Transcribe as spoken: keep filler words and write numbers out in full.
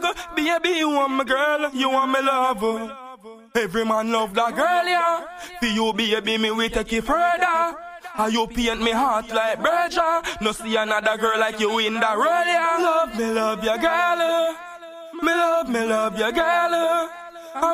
Baby, you want my girl, you want me lover. Every man love that girl, yeah. For you, baby, me we take it further. And you paint me heart like Berger. No see another girl like you in the world, yeah. Love me, love your girl. Me love, me love your girl.